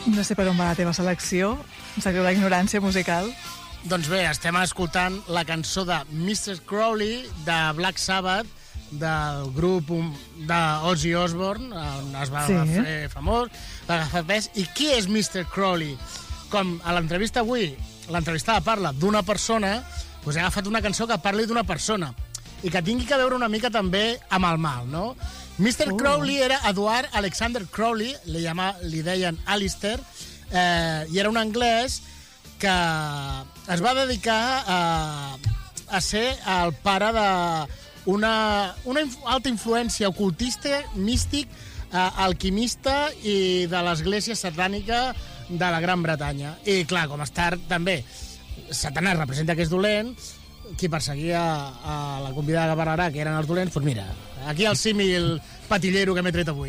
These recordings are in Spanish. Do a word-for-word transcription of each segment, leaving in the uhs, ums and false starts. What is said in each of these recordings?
No sé per on va la teva selecció, em sap greu la ignorància musical. Doncs bé, estem escoltant la cançó de mister Crowley de Black Sabbath, del grup d'Ozzy Osbourne, on es va sí. fer famós, va agafar pes. I qui és mister Crowley? Com a l'entrevista avui, l'entrevistada parla d'una persona, doncs he agafat una cançó que parli d'una persona i que tingui que veure una mica també amb el mal, no? mister Uh. Crowley era Edward Alexander Crowley, li, llama, li deien Alistair, eh, i era un anglès que es va dedicar a, a ser el pare d'una una inf alta influència ocultista, místic, eh, alquimista i de l'església satànica de la Gran Bretanya. I clar, com està també Satanàs representa que és dolent, qui perseguia a la convidada que parlarà, que eren els dolents, doncs mira, aquí el símil patillero que m'he tret avui.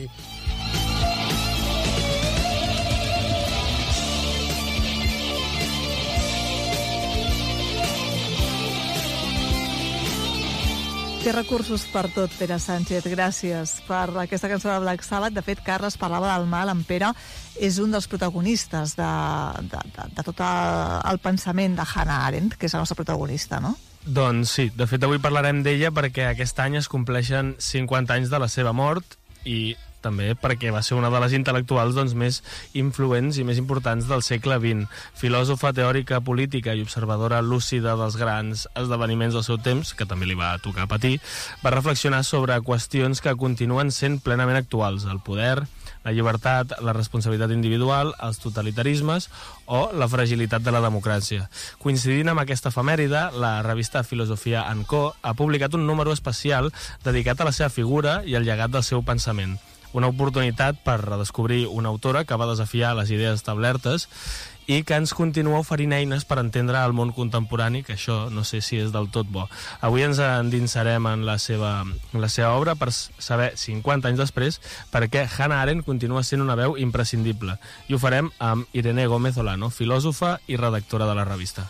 Té recursos per tot, Pere Sánchez. Gràcies per aquesta cançó de Black Sabbath. De fet, Carles parlava del mal. En Pere és un dels protagonistes de, de, de, de tot el pensament de Hannah Arendt, que és la nostra protagonista, no? Doncs sí, de fet avui parlarem d'ella perquè aquest any es compleixen cinquanta anys de la seva mort i també perquè va ser una de les intel·lectuals doncs, més influents i més importants del segle vint. Filòsofa, teòrica, política i observadora lúcida dels grans esdeveniments del seu temps, que també li va tocar patir, va reflexionar sobre qüestions que continuen sent plenament actuals: el poder, la llibertat, la responsabilitat individual, els totalitarismes o la fragilitat de la democràcia. Coincidint amb aquesta efemèride, la revista Filosofia and Co ha publicat un número especial dedicat a la seva figura i al llegat del seu pensament. Una oportunitat per redescobrir una autora que va desafiar les idees establertes i que ens continua oferint eines per entendre el món contemporani, que això no sé si és del tot bo. Avui ens endinsarem en la seva, en la seva obra per saber, cinquanta anys després, per què Hannah Arendt continua sent una veu imprescindible. I ho farem amb Irene Gómez Olano, filòsofa i redactora de la revista.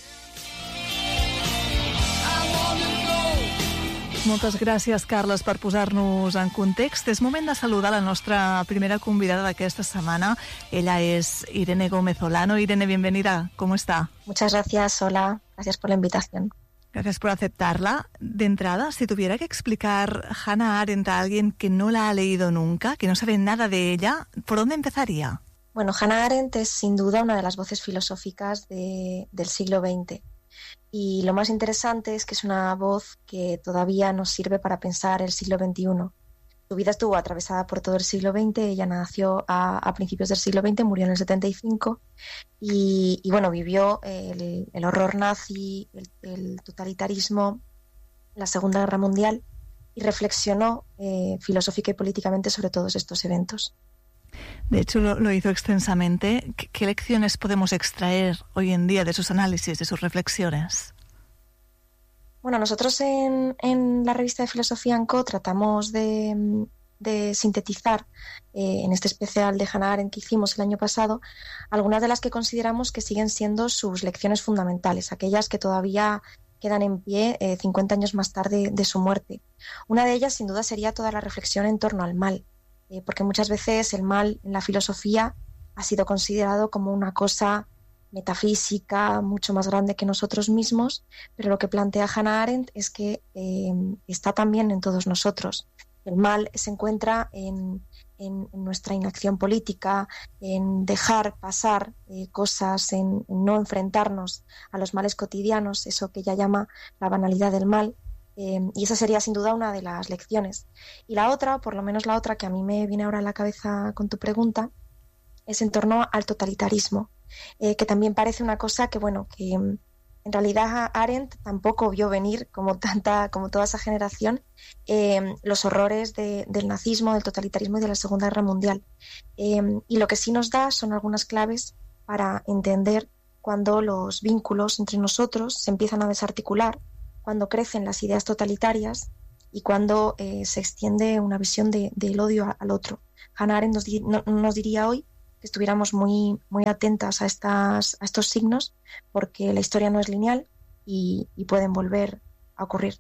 Moltes gràcies, Carles, per posar-nos en context. És moment de saludar la nostra primera convidada d'aquesta setmana. Ella es Irene Gómez Olano. Irene, bienvenida. ¿Cómo está? Muchas gracias, hola. Gracias por la invitación. Gracias por aceptarla. De entrada, si tuviera que explicar Hannah Arendt a alguien que no la ha leído nunca, que no sabe nada de ella, ¿por dónde empezaría? Bueno, Hannah Arendt es sin duda una de las voces filosóficas de, del siglo veinte. Y lo más interesante es que es una voz que todavía nos sirve para pensar el siglo veintiuno. Su vida estuvo atravesada por todo el siglo veinte, ella nació a, a principios del siglo veinte, murió en el setenta y cinco y, y bueno, vivió el, el horror nazi, el, el totalitarismo, la Segunda Guerra Mundial y reflexionó eh, filosófica y políticamente sobre todos estos eventos. De hecho, lo, lo hizo extensamente. ¿Qué, ¿Qué lecciones podemos extraer hoy en día de sus análisis, de sus reflexiones? Bueno, nosotros en, en la revista de Filosofía and Co tratamos de, de sintetizar eh, en este especial de Hannah Arendt que hicimos el año pasado algunas de las que consideramos que siguen siendo sus lecciones fundamentales, aquellas que todavía quedan en pie eh, cincuenta años más tarde de su muerte. Una de ellas, sin duda, sería toda la reflexión en torno al mal. Eh, porque muchas veces el mal en la filosofía ha sido considerado como una cosa metafísica, mucho más grande que nosotros mismos, pero lo que plantea Hannah Arendt es que eh, está también en todos nosotros. El mal se encuentra en, en, en nuestra inacción política, en dejar pasar eh, cosas, en, en no enfrentarnos a los males cotidianos, eso que ella llama la banalidad del mal. Eh, y esa sería sin duda una de las lecciones. Y la otra, por lo menos la otra que a mí me viene ahora a la cabeza con tu pregunta, es en torno al totalitarismo, eh, que también parece una cosa que, bueno, que en realidad Arendt tampoco vio venir, como tanta, como toda esa generación, eh, los horrores de, del nazismo, del totalitarismo y de la Segunda Guerra Mundial. Eh, y lo que sí nos da son algunas claves para entender cuando los vínculos entre nosotros se empiezan a desarticular, cuando crecen las ideas totalitarias y cuando eh, se extiende una visión de, del odio a, al otro. Hannah Arendt nos, di, no, nos diría hoy que estuviéramos muy, muy atentas a, estas, a estos signos porque la historia no es lineal y, y pueden volver a ocurrir.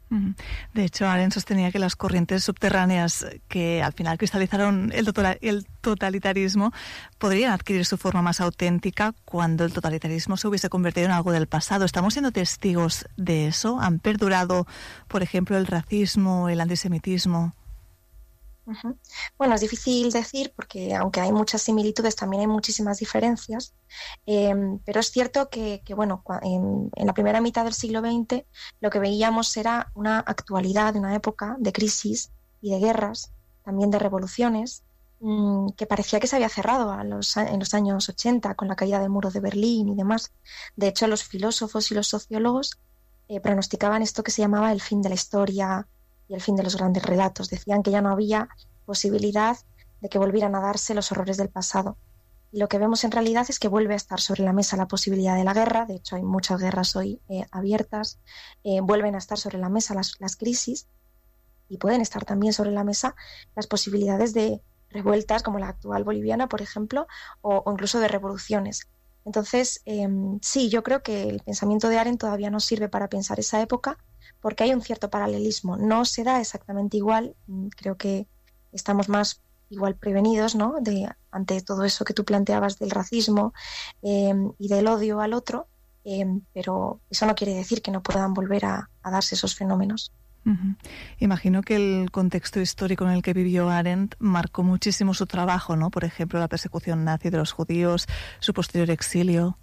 De hecho, Arendt sostenía que las corrientes subterráneas que al final cristalizaron el, total, el totalitarismo podrían adquirir su forma más auténtica cuando el totalitarismo se hubiese convertido en algo del pasado. ¿Estamos siendo testigos de eso? ¿Han perdurado, por ejemplo, el racismo, el antisemitismo? Uh-huh. Bueno, es difícil decir porque aunque hay muchas similitudes, también hay muchísimas diferencias, eh, pero es cierto que, que bueno, en, en la primera mitad del siglo veinte lo que veíamos era una actualidad de una época de crisis y de guerras, también de revoluciones, mmm, que parecía que se había cerrado a los, en los años ochenta con la caída del muro de Berlín y demás. De hecho, los filósofos y los sociólogos eh, pronosticaban esto que se llamaba el fin de la historia y el fin de los grandes relatos. Decían que ya no había posibilidad de que volvieran a darse los horrores del pasado. Y lo que vemos en realidad es que vuelve a estar sobre la mesa la posibilidad de la guerra. De hecho, hay muchas guerras hoy eh, abiertas. Eh, vuelven a estar sobre la mesa las, las crisis y pueden estar también sobre la mesa las posibilidades de revueltas como la actual boliviana, por ejemplo, o, o incluso de revoluciones. Entonces, eh, sí, yo creo que el pensamiento de Arendt todavía nos sirve para pensar esa época, porque hay un cierto paralelismo. No se da exactamente igual, creo que estamos más igual prevenidos, ¿no?, de, ante todo eso que tú planteabas del racismo eh, y del odio al otro, eh, pero eso no quiere decir que no puedan volver a, a darse esos fenómenos. Uh-huh. Imagino que el contexto histórico en el que vivió Arendt marcó muchísimo su trabajo, ¿no? Por ejemplo, la persecución nazi de los judíos, su posterior exilio.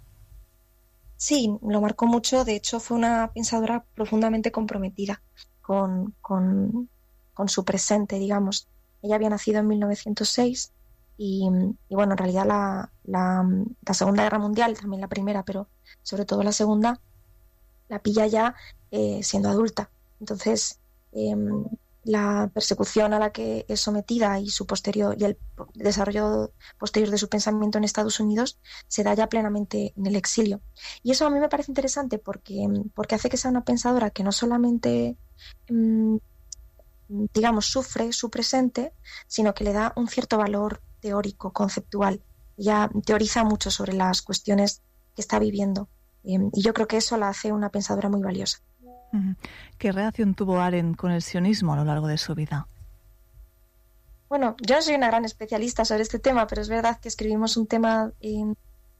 Sí, lo marcó mucho. De hecho, fue una pensadora profundamente comprometida con, con, con su presente, digamos. Ella había nacido en mil novecientos seis y, y bueno, en realidad la, la, la Segunda Guerra Mundial, también la primera, pero sobre todo la segunda, la pilla ya eh, siendo adulta. Entonces, eh, la persecución a la que es sometida y su posterior y el desarrollo posterior de su pensamiento en Estados Unidos se da ya plenamente en el exilio. Y eso a mí me parece interesante porque, porque hace que sea una pensadora que no solamente, mmm, digamos, sufre su presente, sino que le da un cierto valor teórico, conceptual. Ella teoriza mucho sobre las cuestiones que está viviendo. Eh, y yo creo que eso la hace una pensadora muy valiosa. ¿Qué relación tuvo Arendt con el sionismo a lo largo de su vida? Bueno, yo no soy una gran especialista sobre este tema, pero es verdad que escribimos un tema en,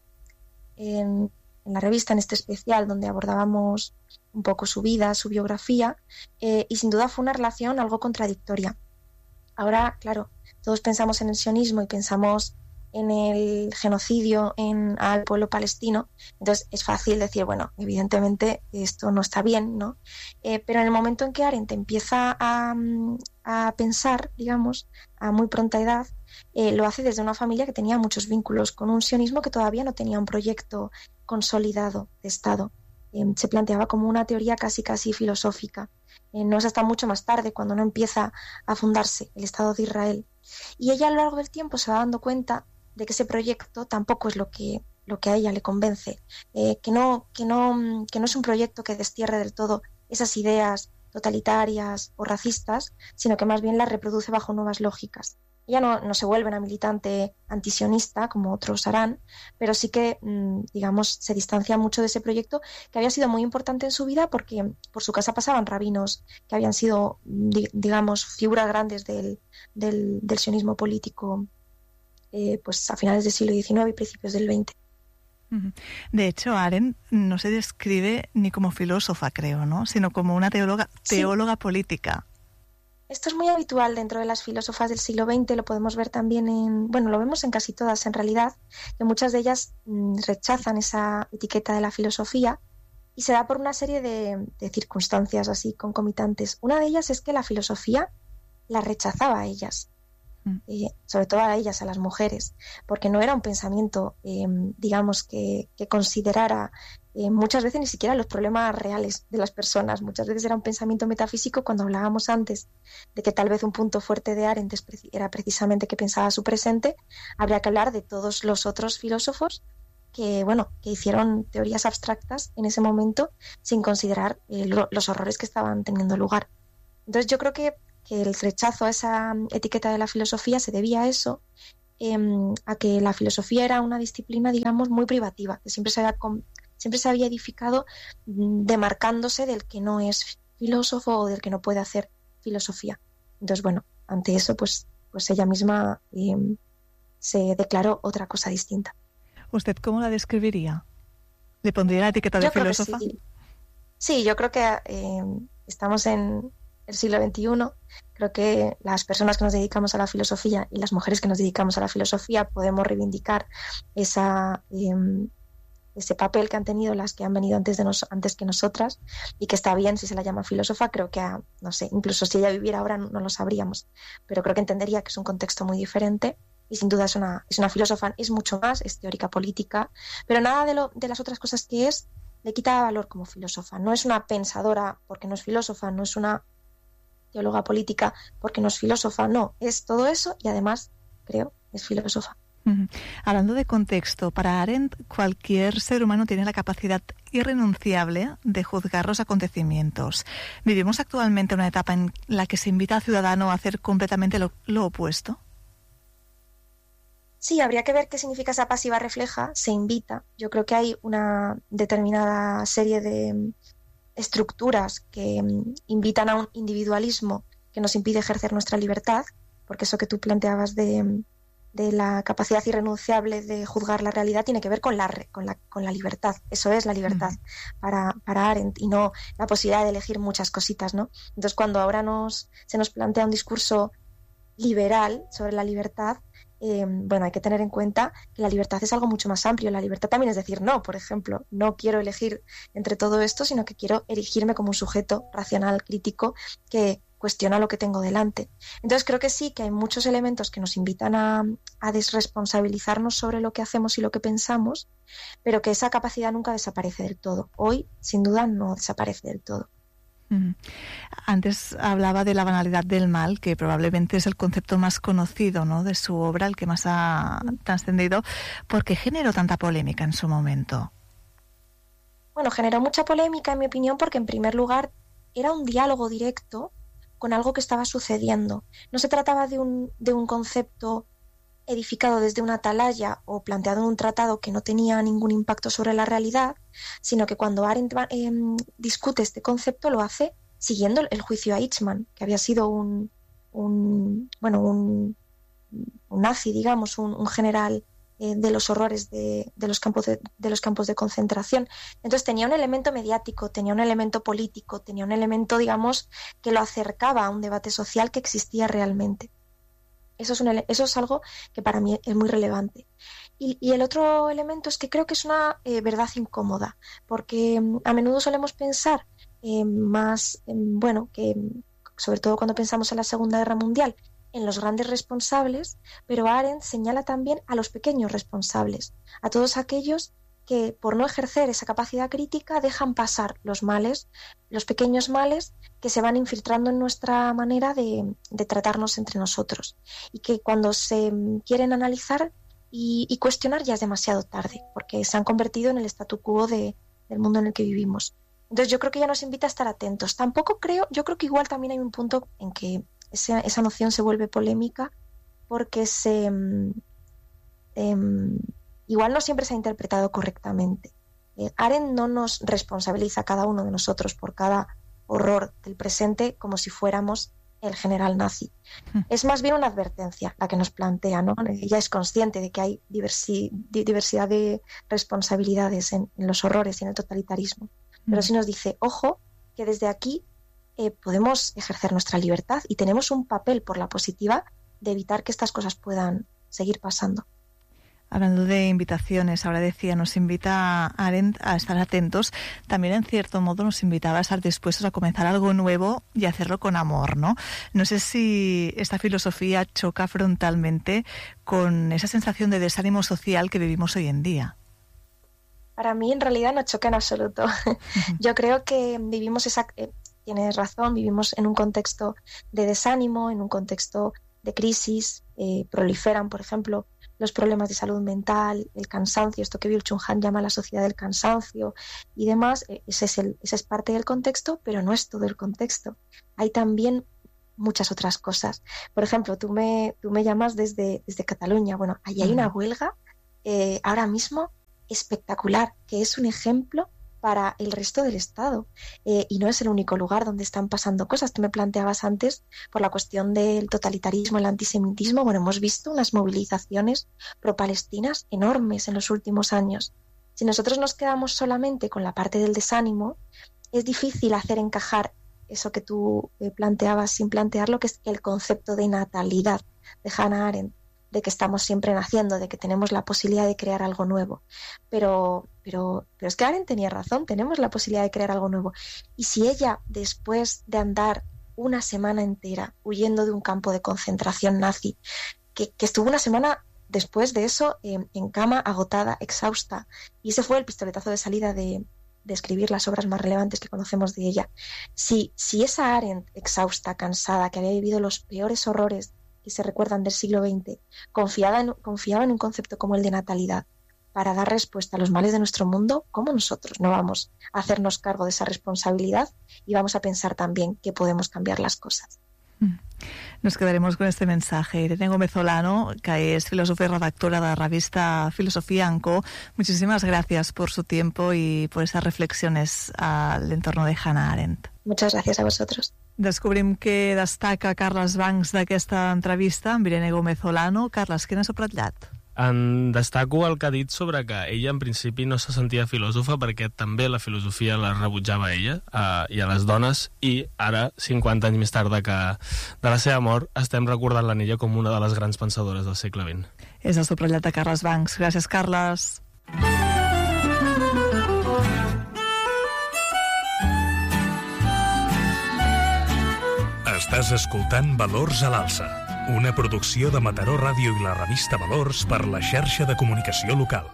en, en la revista, en este especial, donde abordábamos un poco su vida, su biografía, eh, y sin duda fue una relación algo contradictoria. Ahora, claro, todos pensamos en el sionismo y pensamos en el genocidio en, al pueblo palestino, entonces es fácil decir, bueno, evidentemente esto no está bien, ¿no? Eh, pero en el momento en que Arendt empieza a, a pensar, digamos, a muy pronta edad, eh, lo hace desde una familia que tenía muchos vínculos con un sionismo que todavía no tenía un proyecto consolidado de Estado. Eh, se planteaba como una teoría casi casi filosófica. Eh, no es hasta mucho más tarde cuando no empieza a fundarse el Estado de Israel. Y ella a lo largo del tiempo se va dando cuenta de que ese proyecto tampoco es lo que, lo que a ella le convence, eh, que, no, que, no, que no es un proyecto que destierre del todo esas ideas totalitarias o racistas, sino que más bien las reproduce bajo nuevas lógicas. Ella no, no se vuelve una militante antisionista, como otros harán, pero sí que, digamos, se distancia mucho de ese proyecto que había sido muy importante en su vida porque por su casa pasaban rabinos que habían sido, digamos, figuras grandes del, del, del sionismo político Eh, pues a finales del siglo diecinueve y principios del veinte. De hecho, Arendt no se describe ni como filósofa, creo, ¿no?, sino como una teóloga, teóloga sí. política. Esto es muy habitual dentro de las filósofas del siglo veinte, lo podemos ver también en, bueno, lo vemos en casi todas en realidad, que muchas de ellas mmm, rechazan esa etiqueta de la filosofía y se da por una serie de, de circunstancias así concomitantes. Una de ellas es que la filosofía la rechazaba a ellas. Eh, sobre todo a ellas, a las mujeres, porque no era un pensamiento, eh, digamos, que, que considerara eh, muchas veces ni siquiera los problemas reales de las personas. Muchas veces era un pensamiento metafísico. Cuando hablábamos antes de que tal vez un punto fuerte de Arendt era precisamente que pensaba su presente, habría que hablar de todos los otros filósofos que, bueno, que hicieron teorías abstractas en ese momento sin considerar eh, lo, los horrores que estaban teniendo lugar. Entonces yo creo que que el rechazo a esa etiqueta de la filosofía se debía a eso, eh, a que la filosofía era una disciplina, digamos, muy privativa, que siempre se había, siempre se había edificado demarcándose del que no es filósofo o del que no puede hacer filosofía. Entonces, bueno, ante eso, pues, pues ella misma eh, se declaró otra cosa distinta. ¿Usted cómo la describiría? ¿Le pondría la etiqueta de yo filósofa? Sí. sí, yo creo que eh, estamos en el siglo veintiuno. Creo que las personas que nos dedicamos a la filosofía y las mujeres que nos dedicamos a la filosofía podemos reivindicar esa, eh, ese papel que han tenido las que han venido antes, de nos, antes que nosotras, y que está bien si se la llama filósofa. Creo que, a, no sé, incluso si ella viviera ahora no, no lo sabríamos, pero creo que entendería que es un contexto muy diferente. Y sin duda es una, es una filósofa, es mucho más, es teórica política, pero nada de, lo, de las otras cosas que es le quita valor como filósofa. No es una pensadora porque no es filósofa, no es una teóloga política porque no es filósofa, no, es todo eso y además, creo, es filósofa. Uh-huh. Hablando de contexto, para Arendt cualquier ser humano tiene la capacidad irrenunciable de juzgar los acontecimientos. Vivimos actualmente una etapa en la que se invita al ciudadano a hacer completamente lo, lo opuesto. Sí, habría que ver qué significa esa pasiva refleja, se invita. Yo creo que hay una determinada serie de estructuras que invitan a un individualismo que nos impide ejercer nuestra libertad, porque eso que tú planteabas de, de la capacidad irrenunciable de juzgar la realidad tiene que ver con la, con la, con la libertad. Eso es la libertad mm. para, para Arendt, y no la posibilidad de elegir muchas cositas, ¿no? Entonces, cuando ahora nos, se nos plantea un discurso liberal sobre la libertad, Eh, bueno, hay que tener en cuenta que la libertad es algo mucho más amplio. La libertad también es decir no, por ejemplo, no quiero elegir entre todo esto, sino que quiero erigirme como un sujeto racional, crítico, que cuestiona lo que tengo delante. Entonces creo que sí, que hay muchos elementos que nos invitan a, a desresponsabilizarnos sobre lo que hacemos y lo que pensamos, pero que esa capacidad nunca desaparece del todo. Hoy, sin duda, no desaparece del todo. Antes hablaba de la banalidad del mal, que probablemente es el concepto más conocido, ¿no?, de su obra, el que más ha trascendido. ¿Por qué generó tanta polémica en su momento? Bueno, generó mucha polémica, en mi opinión, porque en primer lugar era un diálogo directo con algo que estaba sucediendo. No se trataba de un, de un concepto edificado desde una atalaya o planteado en un tratado que no tenía ningún impacto sobre la realidad, sino que cuando Arendt eh, discute este concepto lo hace siguiendo el juicio a Eichmann, que había sido un, un bueno un, un nazi, digamos, un, un general eh, de los horrores de, de, los campos de, de los campos de concentración. Entonces tenía un elemento mediático, tenía un elemento político, tenía un elemento, digamos, que lo acercaba a un debate social que existía realmente. Eso es, un, eso es algo que para mí es muy relevante. Y, y el otro elemento es que creo que es una eh, verdad incómoda, porque a menudo solemos pensar eh, más, eh, bueno, que sobre todo cuando pensamos en la Segunda Guerra Mundial, en los grandes responsables, pero Arendt señala también a los pequeños responsables, a todos aquellos que por no ejercer esa capacidad crítica dejan pasar los males, los pequeños males que se van infiltrando en nuestra manera de, de tratarnos entre nosotros, y que cuando se quieren analizar y, y cuestionar ya es demasiado tarde, porque se han convertido en el statu quo de, del mundo en el que vivimos. Entonces yo creo que ya nos invita a estar atentos. Tampoco creo, yo creo que igual también hay un punto en que esa, esa noción se vuelve polémica, porque se... Eh, igual no siempre se ha interpretado correctamente. Eh, Arendt no nos responsabiliza a cada uno de nosotros por cada horror del presente como si fuéramos el general nazi. Mm. Es más bien una advertencia la que nos plantea, ¿no? Ella es consciente de que hay diversi, diversidad de responsabilidades en, en los horrores y en el totalitarismo, mm. pero sí nos dice, ojo, que desde aquí eh, podemos ejercer nuestra libertad y tenemos un papel por la positiva de evitar que estas cosas puedan seguir pasando. Hablando de invitaciones, ahora decía, nos invita a Arendt a estar atentos. También, en cierto modo, nos invitaba a estar dispuestos a comenzar algo nuevo y hacerlo con amor, ¿no? No sé si esta filosofía choca frontalmente con esa sensación de desánimo social que vivimos hoy en día. Para mí, en realidad, no choca en absoluto. Uh-huh. Yo creo que vivimos esa... Eh, tienes razón, vivimos en un contexto de desánimo, en un contexto de crisis. Eh, proliferan, por ejemplo, los problemas de salud mental, el cansancio, esto que Byung-Chul Han llama la sociedad del cansancio y demás. Ese es, el, esa es parte del contexto, pero no es todo el contexto. Hay también muchas otras cosas. Por ejemplo, tú me, tú me llamas desde, desde Cataluña. Bueno, allí hay una huelga eh, ahora mismo espectacular, que es un ejemplo para el resto del Estado. Eh, y no es el único lugar donde están pasando cosas. Tú me planteabas antes, por la cuestión del totalitarismo, el antisemitismo, bueno, hemos visto unas movilizaciones pro-palestinas enormes en los últimos años. Si nosotros nos quedamos solamente con la parte del desánimo, es difícil hacer encajar eso que tú eh, planteabas sin plantearlo, que es el concepto de natalidad de Hannah Arendt, de que estamos siempre naciendo, de que tenemos la posibilidad de crear algo nuevo. Pero, pero, pero es que Arendt tenía razón, tenemos la posibilidad de crear algo nuevo. Y si ella, después de andar una semana entera huyendo de un campo de concentración nazi, que, que estuvo una semana después de eso eh, en cama, agotada, exhausta, y ese fue el pistoletazo de salida de, de escribir las obras más relevantes que conocemos de ella. Si, si esa Arendt exhausta, cansada, que había vivido los peores horrores que se recuerdan del siglo veinte, confiaba en, confiaba en un concepto como el de natalidad para dar respuesta a los males de nuestro mundo, ¿cómo nosotros no vamos a hacernos cargo de esa responsabilidad y vamos a pensar también que podemos cambiar las cosas? Nos quedaremos con este mensaje. Irene Gómez Olano, que es filósofa y redactora de la revista Filosofía en Co. Muchísimas gracias por su tiempo y por esas reflexiones al entorno de Hannah Arendt. Muchas gracias a vosotros. Descobrim què destaca Carles Bancs d'aquesta entrevista amb Irene Gómez Olano. Carles, què n'has subratllat? En destaco el que ha dit sobre que ella en principi no se sentia filòsofa perquè també la filosofia la rebutjava a ella uh, i a les dones, i ara, cinquanta anys més tard de, que, de la seva mort, estem recordant-la en ella com una de les grans pensadores del segle vint. És el subratllat de Carles Bancs. Gràcies, Carles. Estàs escoltant Valors a l'Alça, una producció de Mataró Ràdio i la revista Valors per la xarxa de comunicació local.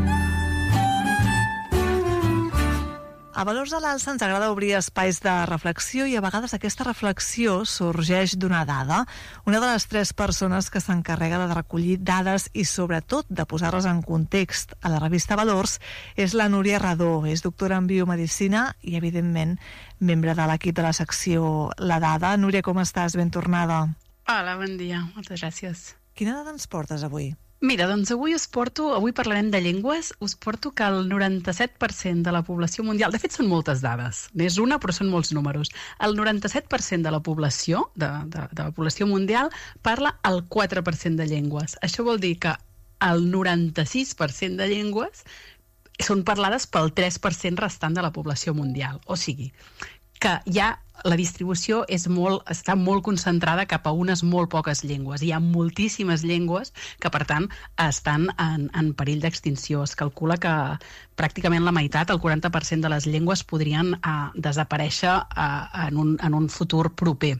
A Valors a l'Alça ens agrada obrir espais de reflexió i a vegades aquesta reflexió sorgeix d'una dada. Una de les tres persones que s'encarrega de recollir dades i sobretot de posar-les en context a la revista Valors és la Núria Radó. És doctora en biomedicina i, evidentment, membre de l'equip de la secció La Dada. Núria, com estàs? Ben tornada. Hola, bon dia. Moltes gràcies. Quina dada ens portes avui? Mira, doncs avui us porto, avui parlarem de llengües, us porto que el noranta-set per cent de la població mundial, de fet són moltes dades, n'és una però són molts números, el noranta-set per cent de la població, de, de, de la població mundial, parla el quatre per cent de llengües. Això vol dir que el noranta-sis per cent de llengües són parlades pel tres per cent restant de la població mundial. O sigui, que ja la distribució és molt, està molt concentrada cap a unes molt poques llengües. Hi ha moltíssimes llengües que, per tant, estan en, en perill d'extinció. Es calcula que pràcticament la meitat, el quaranta per cent de les llengües, podrien uh, desaparèixer uh, en, un, en un futur proper.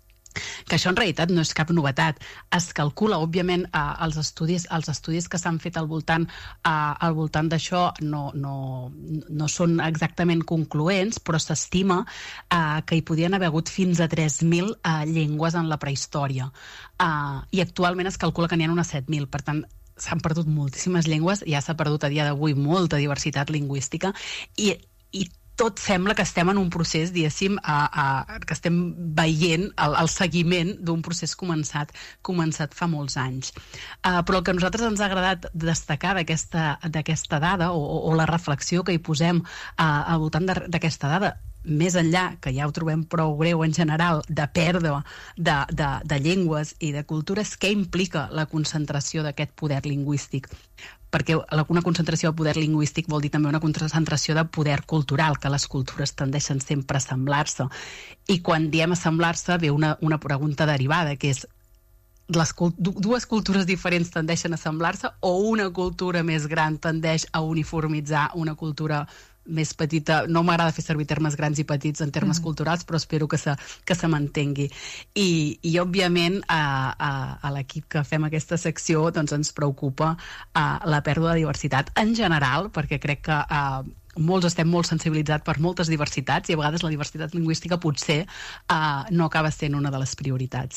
Que això en realitat no és cap novetat. Es calcula, òbviament, eh, els estudis els estudis que s'han fet al voltant eh, al voltant d'això no, no, no són exactament concloents, però s'estima eh, que hi podien haver hagut fins a tres mil eh, llengües en la prehistòria. Eh, I actualment es calcula que n'hi ha unes set mil, per tant, s'han perdut moltíssimes llengües, ja s'ha perdut a dia d'avui molta diversitat lingüística, i, i tot sembla que estem en un procés, diguéssim, a, a, que estem veient el, el seguiment d'un procés començat, començat fa molts anys. Uh, però el que a nosaltres ens ha agradat destacar d'aquesta dada, o, o la reflexió que hi posem uh, al voltant d'aquesta dada, més enllà, que ja ho trobem prou greu en general, de pèrdua de, de, de llengües i de cultures, què implica la concentració d'aquest poder lingüístic? Perquè una concentració de poder lingüístic vol dir també una concentració de poder cultural, que les cultures tendeixen sempre a assemblar-se. I quan diem assemblar-se ve una, una pregunta derivada, que és les dues cultures diferents tendeixen a assemblar-se o una cultura més gran tendeix a uniformitzar una cultura més petita. No m'agrada fer servir termes grans i petits en termes mm. culturals, però espero que se, que se m'entengui. I, i òbviament, a, a, a l'equip que fem aquesta secció doncs ens preocupa a, la pèrdua de diversitat en general, perquè crec que a, molts estem molt sensibilitzats per moltes diversitats i a vegades la diversitat lingüística potser a, no acaba sent una de les prioritats.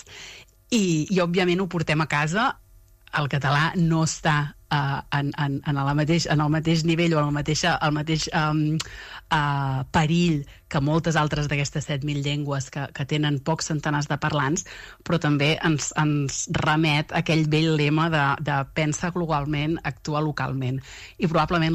I, i òbviament ho portem a casa. El català no està uh, en, en, en, el mateix, en el mateix nivell o en el mateix, el mateix um, uh, perill que moltes altres d'aquestes set mil llengües que, que tenen pocs centenars de parlants, però també ens, ens remet a aquell vell lema de, de pensa globalment, actua localment. I probablement